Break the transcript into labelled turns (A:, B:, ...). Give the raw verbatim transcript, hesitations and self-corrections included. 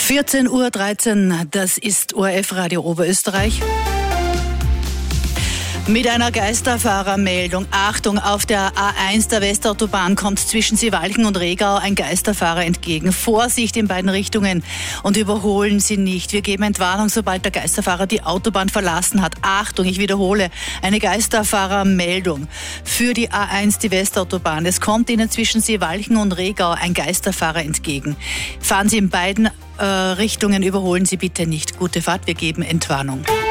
A: vierzehn Uhr dreizehn, das ist O R F Radio Oberösterreich. Mit einer Geisterfahrermeldung. Achtung, auf der A eins der Westautobahn kommt zwischen Seewalchen und Regau ein Geisterfahrer entgegen. Vorsicht in beiden Richtungen und überholen Sie nicht. Wir geben Entwarnung, sobald der Geisterfahrer die Autobahn verlassen hat. Achtung, ich wiederhole, eine Geisterfahrermeldung für die A eins, die Westautobahn. Es kommt Ihnen zwischen Seewalchen und Regau ein Geisterfahrer entgegen. Fahren Sie in beiden äh, Richtungen, überholen Sie bitte nicht. Gute Fahrt, wir geben Entwarnung.